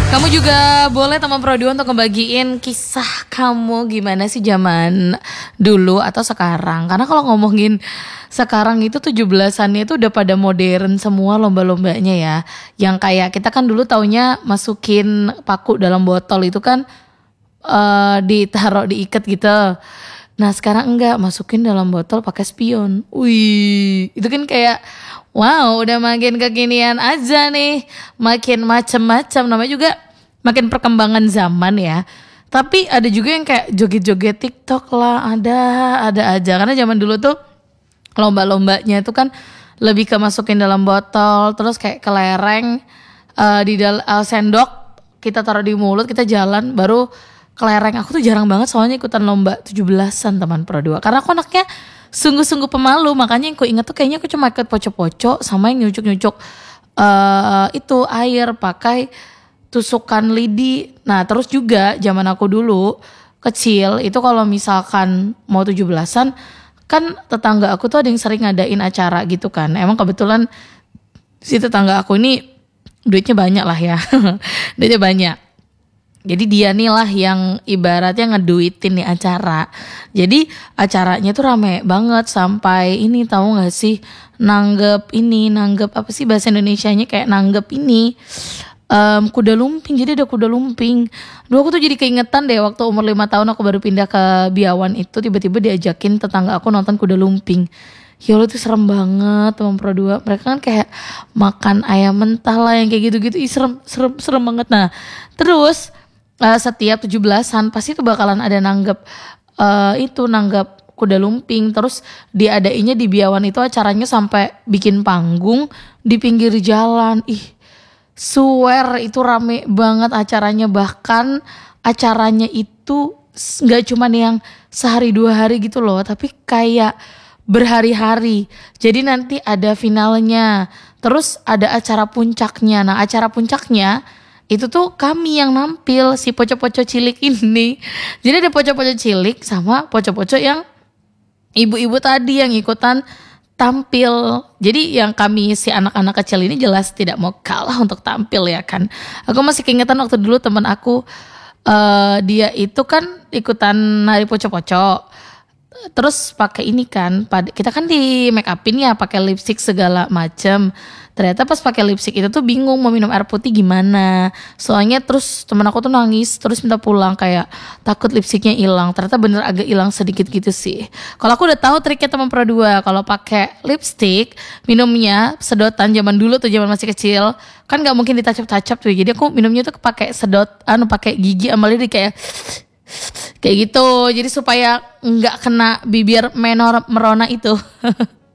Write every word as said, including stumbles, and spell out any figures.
Kamu juga boleh teman Pro dua untuk ngebagiin kisah kamu gimana sih zaman dulu atau sekarang. Karena kalau ngomongin sekarang itu tujuh belasannya itu udah pada modern semua lomba-lombanya ya. Yang kayak kita kan dulu taunya masukin paku dalam botol itu kan uh, ditaruh diikat gitu. Nah sekarang enggak, masukin dalam botol pakai spion. Wih, itu kan kayak wow, udah makin kekinian aja nih, makin macem-macem, namanya juga makin perkembangan zaman ya. Tapi ada juga yang kayak joget-joget TikTok lah, ada ada aja. Karena zaman dulu tuh lomba-lombanya itu kan lebih ke masukin dalam botol, terus kayak kelereng uh, di dalam uh, sendok kita taruh di mulut, kita jalan baru kelereng. Aku tuh jarang banget soalnya ikutan lomba tujuh belasan teman Pro dua. Karena aku anaknya sungguh-sungguh pemalu, makanya yang aku inget tuh kayaknya aku cuma ikut poco-poco sama yang nyucuk-nyucuk uh, itu air pakai tusukan lidi. Nah terus juga zaman aku dulu kecil itu kalau misalkan mau tujuh belasan kan tetangga aku tuh ada yang sering ngadain acara gitu kan. Emang kebetulan si tetangga aku ini duitnya banyak lah ya, duitnya banyak. Jadi dia nih lah yang ibaratnya ngeduitin nih acara. Jadi acaranya tuh rame banget sampai ini, tahu nggak sih, nanggep ini, nanggep apa sih bahasa Indonesianya, kayak nanggep ini um, kuda lumping. Jadi ada kuda lumping. Dulu aku tuh jadi keingetan deh waktu umur lima tahun aku baru pindah ke Biawan itu, tiba-tiba diajakin tetangga aku nonton kuda lumping. Ya Allah tuh serem banget teman Pro dua. Mereka kan kayak makan ayam mentah lah yang kayak gitu-gitu. Ih serem, serem, serem banget. Nah terus Uh, setiap tujuh belasan pasti tuh bakalan ada nanggep uh, itu nanggep kuda lumping. Terus diadainnya di Biawan itu acaranya sampai bikin panggung di pinggir jalan. Ih swear itu rame banget acaranya. Bahkan acaranya itu gak cuman yang sehari dua hari gitu loh, tapi kayak berhari-hari. Jadi nanti ada finalnya, terus ada acara puncaknya. Nah acara puncaknya itu tuh kami yang nampil, si poco-poco cilik ini. Jadi ada poco-poco cilik sama poco-poco yang ibu-ibu tadi yang ikutan tampil. Jadi yang kami si anak-anak kecil ini jelas tidak mau kalah untuk tampil ya kan. Aku masih keingetan waktu dulu teman aku uh, dia itu kan ikutan nari poco-poco. Terus pakai ini kan, kita kan di make upin ya, pakai lipstick segala macem. Ternyata pas pakai lipstick itu tuh bingung mau minum air putih gimana. Soalnya terus temen aku tuh nangis terus minta pulang kayak takut lipsticknya hilang. Ternyata bener agak hilang sedikit gitu sih. Kalau aku udah tahu triknya teman Pro dua, kalau pakai lipstick minumnya sedotan. Zaman dulu tuh zaman masih kecil kan nggak mungkin ditacap-tacap tuh. Jadi aku minumnya tuh pakai sedot, anu pakai gigi sama lidah kayak kayak gitu. Jadi supaya nggak kena bibir menor merona itu.